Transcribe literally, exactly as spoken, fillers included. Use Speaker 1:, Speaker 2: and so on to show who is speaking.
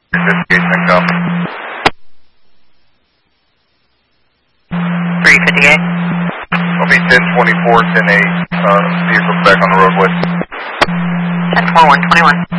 Speaker 1: Investigation come.
Speaker 2: three fifty-eight.
Speaker 1: It'll be ten twenty-four, ten eight. Uh, vehicles back on the roadway.
Speaker 2: ten four, one twenty-one.